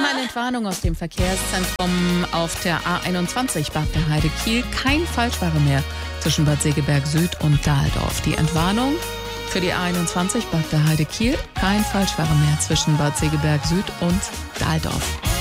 haben eine Entwarnung aus dem Verkehrszentrum auf der A21 Bad der Heide Kiel. Kein Falschfahrer mehr zwischen Bad Segeberg Süd und Dahldorf. Die Entwarnung für die A21 Bad der Heide Kiel. Kein Falschfahrer mehr zwischen Bad Segeberg Süd und Dahldorf.